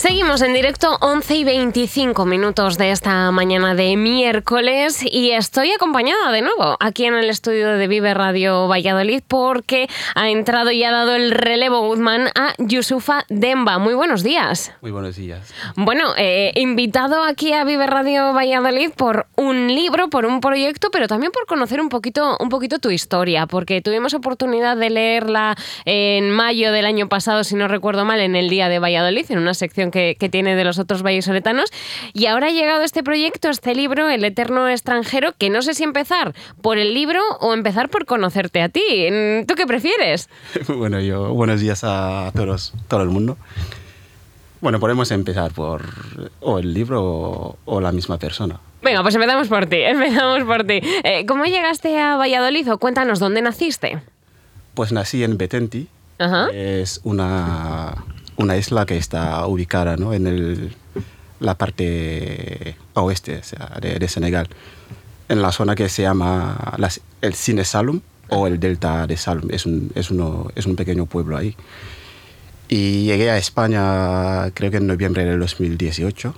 Seguimos en directo, 11:25 de esta mañana de miércoles, y estoy acompañada de nuevo aquí en el estudio de Vive Radio Valladolid porque ha entrado y ha dado el relevo Guzmán a Yusufa Demba. Muy buenos días. Muy buenos días. Bueno, invitado aquí a Vive Radio Valladolid por un libro, por un proyecto, pero también por conocer un poquito tu historia, porque tuvimos oportunidad de leerla en mayo del año pasado, si no recuerdo mal, en el Día de Valladolid, en una sección que tiene de los otros vallisoletanos, y ahora ha llegado este proyecto, este libro, El Eterno Extranjero, que no sé si empezar por el libro o empezar por conocerte a ti. ¿Tú qué prefieres? Bueno, buenos días a todos, todo el mundo. Bueno, podemos empezar por o el libro o la misma persona. Venga, pues empezamos por ti. ¿Cómo llegaste a Valladolid? O cuéntanos, ¿dónde naciste? Pues nací en Betenti. Ajá. Es una isla que está ubicada, ¿no?, en la parte oeste, o sea, de Senegal, en la zona que se llama el Sine Saloum o el Delta de Saloum. Es un pequeño pueblo ahí. Y llegué a España, creo que en noviembre del 2018,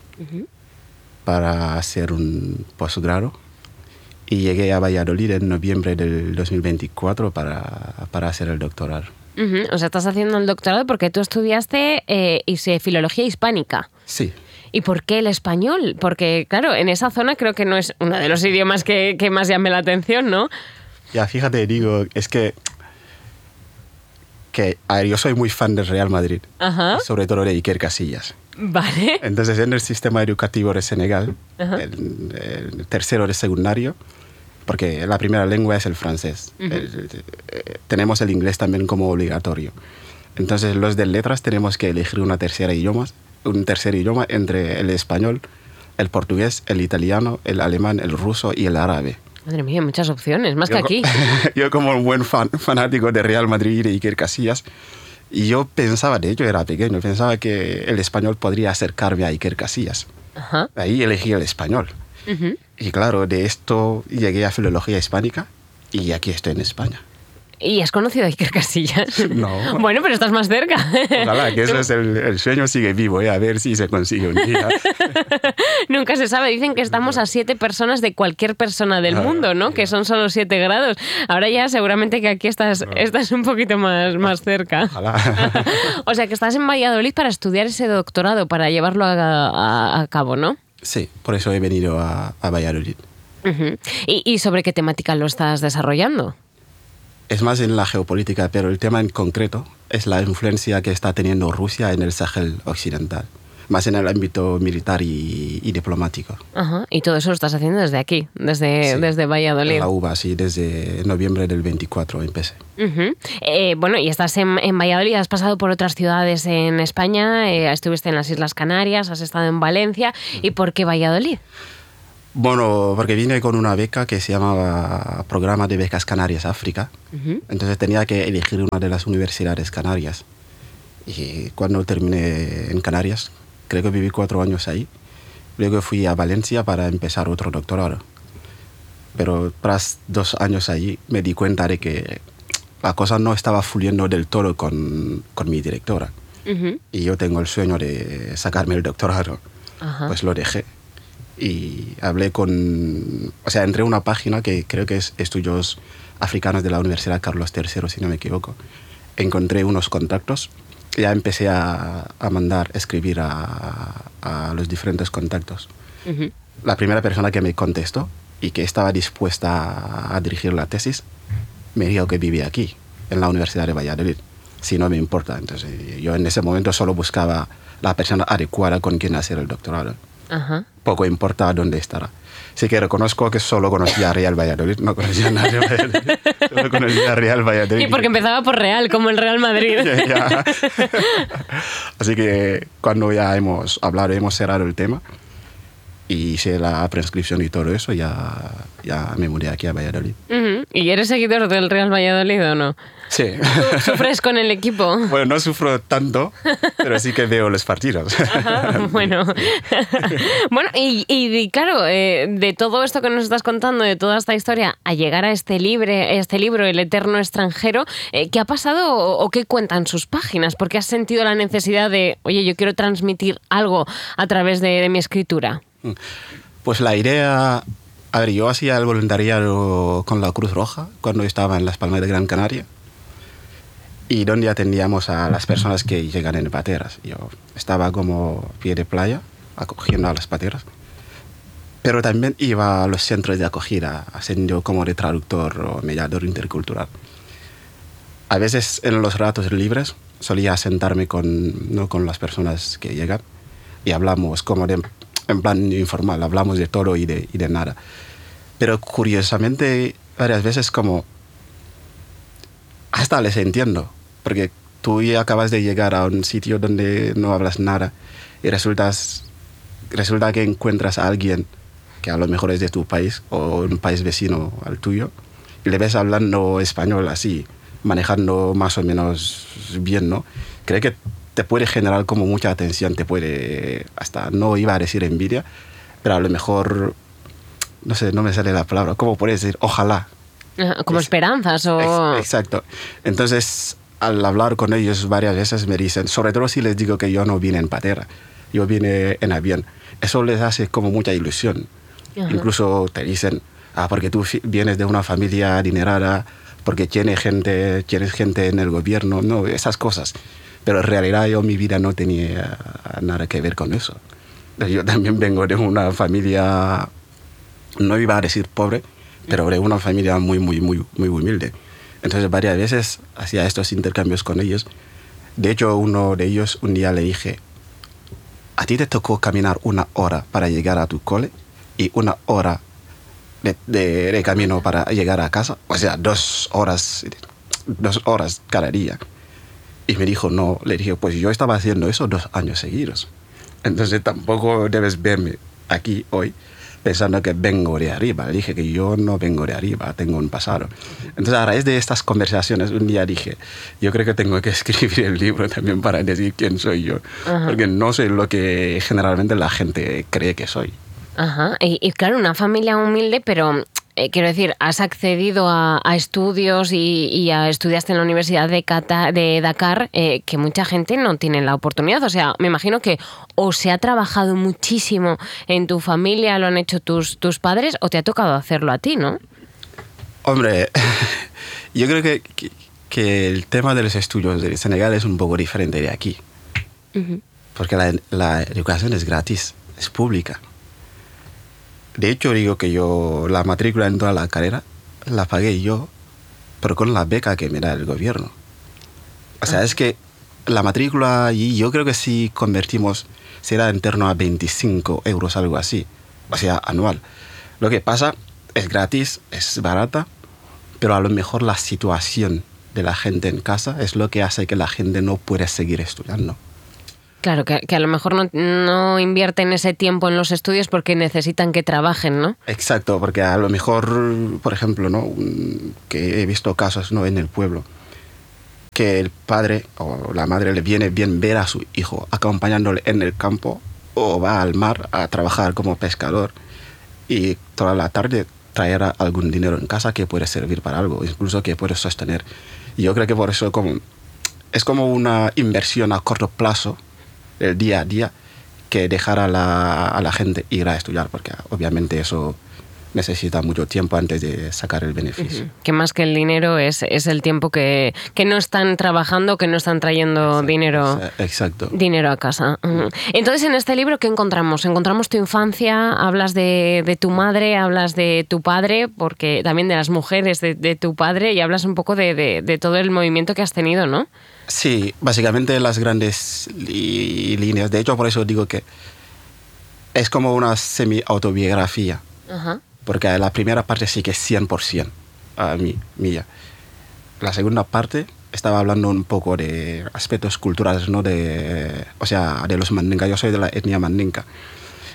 para hacer un postgrado. Y llegué a Valladolid en noviembre del 2024 para hacer el doctorado. O sea, estás haciendo el doctorado porque tú estudiaste filología hispánica. Sí. ¿Y por qué el español? Porque, claro, en esa zona creo que no es uno de los idiomas que más llame la atención, ¿no? Ya, fíjate, digo, es que a ver, yo soy muy fan del Real Madrid. Ajá. Sobre todo de Iker Casillas. Vale. Entonces, en el sistema educativo de Senegal, el tercero de secundario, porque la primera lengua es el francés. Tenemos el inglés también como obligatorio. Entonces, los de letras tenemos que elegir un tercer idioma entre el español, el portugués, el italiano, el alemán, el ruso y el árabe. Madre mía, muchas opciones, más que aquí. Yo, como un buen fanático de Real Madrid y de Iker Casillas, y yo pensaba, de hecho era pequeño, pensaba que el español podría acercarme a Iker Casillas. Ajá. Ahí elegí el español. Y claro, de esto llegué a filología hispánica y aquí estoy en España. ¿Y has conocido a Iker Casillas? No. Bueno, pero estás más cerca. Ojalá, que eso es el sueño sigue vivo, a ver si se consigue un día. Nunca se sabe. Dicen que estamos a 7 personas de cualquier persona del mundo, ¿no? Que son solo 7 grados. Ahora ya seguramente que aquí estás un poquito más cerca. Ojalá. O sea, que estás en Valladolid para estudiar ese doctorado, para llevarlo a cabo, ¿no? Sí, por eso he venido a Valladolid. ¿Y sobre qué temática lo estás desarrollando? Es más en la geopolítica, pero el tema en concreto es la influencia que está teniendo Rusia en el Sahel occidental, más en el ámbito militar y diplomático. Ajá. Y todo eso lo estás haciendo desde aquí, desde Valladolid. En la UBA, sí, desde noviembre del 24 empecé. Bueno, y estás en Valladolid, has pasado por otras ciudades en España, estuviste en las Islas Canarias, has estado en Valencia. ¿Y por qué Valladolid? Bueno, porque vine con una beca que se llamaba Programa de Becas Canarias África. Entonces tenía que elegir una de las universidades canarias. Y cuando terminé en Canarias, creo que viví 4 años ahí. Luego fui a Valencia para empezar otro doctorado. Pero tras 2 años allí me di cuenta de que la cosa no estaba fluyendo del todo con mi directora. Y yo tengo el sueño de sacarme el doctorado. Pues lo dejé. Y hablé entré a una página que creo que es Estudios Africanos de la Universidad Carlos III, si no me equivoco. Encontré unos contactos y ya empecé a escribir a los diferentes contactos. La primera persona que me contestó y que estaba dispuesta a dirigir la tesis me dijo que vivía aquí, en la Universidad de Valladolid. Si no me importa. Entonces yo en ese momento solo buscaba la persona adecuada con quien hacer el doctorado. Poco importa dónde estará. Sí que reconozco que solo conocía a Real Valladolid, no conocía a nadie de Valladolid. Solo conocía a Real Valladolid. Y porque empezaba por Real, como el Real Madrid. Ya. Así que cuando ya hemos hablado, hemos cerrado el tema, y hice la prescripción y todo eso, ya me mudé aquí a Valladolid. ¿Y eres seguidor del Real Valladolid o no? Sí. ¿Sufres con el equipo? Bueno, no sufro tanto, pero sí que veo los partidos. Ajá, bueno. Bueno, y claro, de todo esto que nos estás contando, de toda esta historia, a llegar a este libro, El eterno extranjero, ¿qué ha pasado o qué cuentan sus páginas? ¿Por qué has sentido la necesidad de, oye, yo quiero transmitir algo a través de mi escritura? Pues la idea... A ver, yo hacía el voluntariado con la Cruz Roja cuando estaba en Las Palmas de Gran Canaria. Y donde atendíamos a las personas que llegan en pateras. Yo estaba como pie de playa, acogiendo a las pateras. Pero también iba a los centros de acogida, haciendo como de traductor o mediador intercultural. A veces en los ratos libres solía sentarme con las personas que llegan y hablamos como en plan informal, hablamos de todo y de nada. Pero curiosamente, varias veces como... Hasta les entiendo, porque tú ya acabas de llegar a un sitio donde no hablas nada y resulta que encuentras a alguien que a lo mejor es de tu país o un país vecino al tuyo y le ves hablando español así, manejando más o menos bien, ¿no? Creo que te puede generar como mucha atención, te puede, hasta no iba a decir envidia, pero a lo mejor, no sé, no me sale la palabra, ¿cómo puedes decir? Ojalá. Como esperanzas o... Exacto. Entonces, al hablar con ellos varias veces me dicen, sobre todo si les digo que yo no vine en patera, yo vine en avión. Eso les hace como mucha ilusión. Ajá. Incluso te dicen, porque tú vienes de una familia adinerada, porque tienes gente en el gobierno, no, esas cosas. Pero en realidad mi vida no tenía nada que ver con eso. Yo también vengo de una familia, no iba a decir pobre, pero de una familia muy humilde. Entonces varias veces hacía estos intercambios con ellos. De hecho, uno de ellos un día le dije, a ti te tocó caminar 1 hora para llegar a tu cole y 1 hora de camino para llegar a casa. O sea, 2 horas cada día. Y me dijo, no, le dije, pues yo estaba haciendo eso 2 años seguidos. Entonces tampoco debes verme aquí hoy pensando que vengo de arriba. Le dije que yo no vengo de arriba, tengo un pasado. Entonces a raíz de estas conversaciones un día dije, yo creo que tengo que escribir el libro también para decir quién soy yo. Ajá. Porque no soy lo que generalmente la gente cree que soy. Ajá, y claro, una familia humilde, pero... quiero decir, has accedido a estudios y estudiaste en la Universidad de Dakar, que mucha gente no tiene la oportunidad. O sea, me imagino que o se ha trabajado muchísimo en tu familia, lo han hecho tus padres, o te ha tocado hacerlo a ti, ¿no? Hombre, yo creo que el tema de los estudios de Senegal es un poco diferente de aquí. Uh-huh. Porque la educación es gratis, es pública. De hecho, digo que yo la matrícula en toda la carrera la pagué yo, pero con la beca que me da el gobierno. O sea, es que la matrícula allí, yo creo que si convertimos, será en torno a 25 euros, algo así. O sea, anual. Lo que pasa, es gratis, es barata, pero a lo mejor la situación de la gente en casa es lo que hace que la gente no pueda seguir estudiando. Claro, que a lo mejor no invierten ese tiempo en los estudios porque necesitan que trabajen, ¿no? Exacto, porque a lo mejor, por ejemplo, ¿no? Que he visto casos, ¿no? En el pueblo, que el padre o la madre le viene bien ver a su hijo acompañándole en el campo o va al mar a trabajar como pescador y toda la tarde traerá algún dinero en casa que puede servir para algo, incluso que puede sostener. Y yo creo que por eso es como una inversión a corto plazo el día a día que dejar a la gente ir a estudiar, porque obviamente eso necesita mucho tiempo antes de sacar el beneficio. Uh-huh. Que más que el dinero es el tiempo que no están trabajando, que no están trayendo dinero a casa. Uh-huh. Entonces, en este libro, ¿qué encontramos? Encontramos tu infancia, hablas de tu madre, hablas de tu padre, porque también de las mujeres de tu padre, y hablas un poco de todo el movimiento que has tenido, ¿no? Sí, básicamente las grandes líneas. De hecho, por eso digo que es como una semi-autobiografía. Uh-huh. Porque la primera parte sí que es 100% mía. La segunda parte estaba hablando un poco de aspectos culturales, ¿no? O sea, de los mandinka. Yo soy de la etnia mandinka.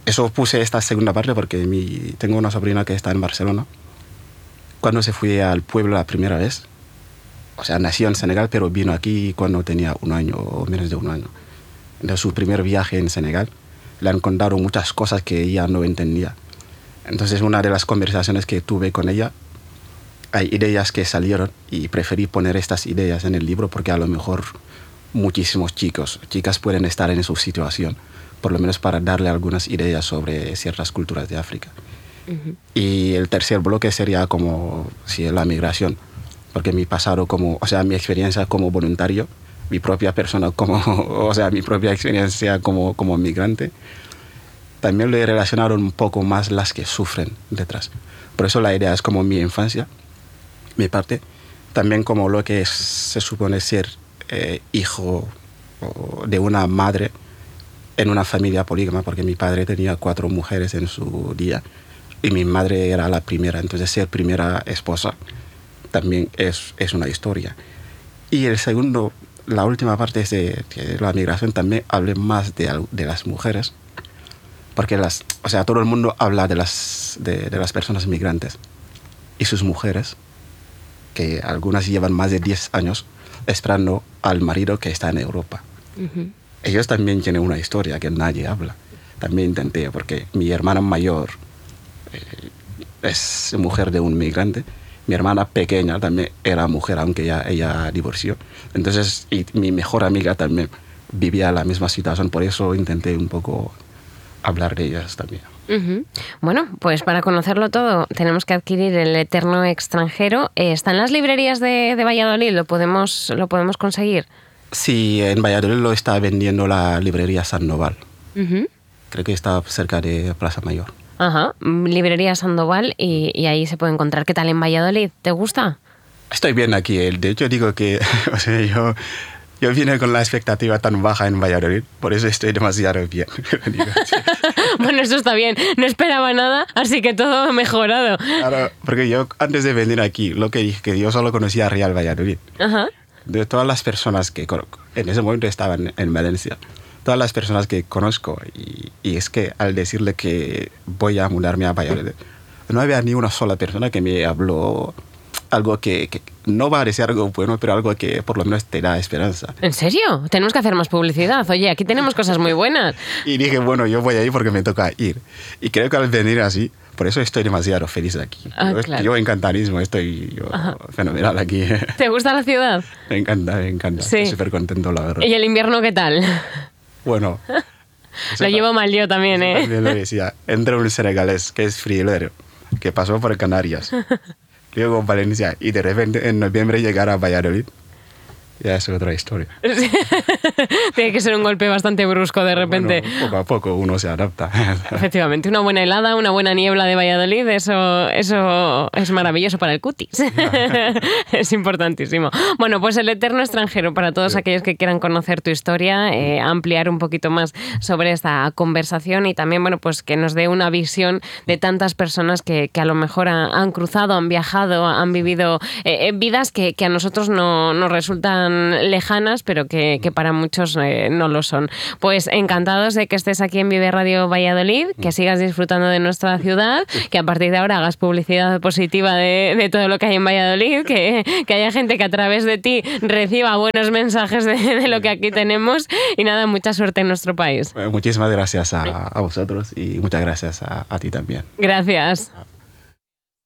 eso puse esta segunda parte porque tengo una sobrina que está en Barcelona. Cuando se fue al pueblo la primera vez, o sea, nació en Senegal, pero vino aquí cuando tenía 1 año o menos de 1 año. De su primer viaje en Senegal, le han contado muchas cosas que ella no entendía. Entonces, una de las conversaciones que tuve con ella, hay ideas que salieron y preferí poner estas ideas en el libro porque a lo mejor muchísimos chicas pueden estar en su situación, por lo menos para darle algunas ideas sobre ciertas culturas de África. Y el tercer bloque sería como la migración, porque mi pasado mi experiencia como voluntario, mi propia persona mi propia experiencia como migrante, también lo he relacionado un poco más las que sufren detrás. Por eso la idea es como mi infancia, mi parte, también como lo que se supone ser hijo de una madre en una familia polígama, porque mi padre tenía 4 mujeres en su día y mi madre era la primera, entonces ser primera esposa también es una historia. Y el segundo, la última parte es de la migración, también hablé más de las mujeres, porque todo el mundo habla de las personas migrantes y sus mujeres, que algunas llevan más de 10 años esperando al marido que está en Europa. Ellos también tienen una historia que nadie habla. También intenté, porque mi hermana mayor es mujer de un migrante. Mi hermana pequeña también era mujer, aunque ella divorció. Entonces, y mi mejor amiga también vivía la misma situación. Por eso intenté un poco hablar de ellas también. Bueno, pues para conocerlo todo tenemos que adquirir El Eterno Extranjero. ¿Está en las librerías de Valladolid? ¿Lo podemos conseguir? Sí, en Valladolid lo está vendiendo la librería Sandoval. Creo que está cerca de Plaza Mayor. Ajá, librería Sandoval y ahí se puede encontrar. ¿Qué tal en Valladolid? ¿Te gusta? Estoy bien aquí. De hecho, digo que yo vine con la expectativa tan baja en Valladolid, por eso estoy demasiado bien. Bueno, eso está bien. No esperaba nada, así que todo ha mejorado. Claro, porque yo antes de venir aquí, lo que dije, que yo solo conocía Real Valladolid. Ajá. De todas las personas que en ese momento estaban en Valencia, todas las personas que conozco, y es que al decirle que voy a mudarme a Valladolid, no había ni una sola persona que me habló algo que no va a decir algo bueno, pero algo que por lo menos te da esperanza. ¿En serio? Tenemos que hacer más publicidad. Oye, aquí tenemos cosas muy buenas. Y dije, bueno, yo voy a ir porque me toca ir. Y creo que al venir así, por eso estoy demasiado feliz aquí. Claro. Yo encantadísimo, estoy fenomenal aquí. ¿Te gusta la ciudad? Me encanta. Sí. Estoy súper contento, la verdad. ¿Y el invierno qué tal? Bueno. Lo llevo mal yo también, ¿eh? También lo decía. Entre un senegalés que es friolero, que pasó por Canarias, luego Valencia, y de repente en noviembre llegar a Valladolid, ya es otra historia. Tiene que ser un golpe bastante brusco de repente. Bueno, poco a poco uno se adapta. Efectivamente, una buena helada, una buena niebla de Valladolid, eso es maravilloso para el cutis. Es importantísimo. Bueno, pues El Eterno Extranjero, para todos aquellos que quieran conocer tu historia, ampliar un poquito más sobre esta conversación y también, bueno, pues que nos dé una visión de tantas personas que a lo mejor han cruzado, han viajado, han vivido vidas que a nosotros no nos resultan lejanas, pero que para muchos no lo son. Pues encantados de que estés aquí en Vive Radio Valladolid, que sigas disfrutando de nuestra ciudad, que a partir de ahora hagas publicidad positiva de todo lo que hay en Valladolid, que haya gente que a través de ti reciba buenos mensajes de lo que aquí tenemos y nada, mucha suerte en nuestro país. Muchísimas gracias a vosotros y muchas gracias a ti también. Gracias.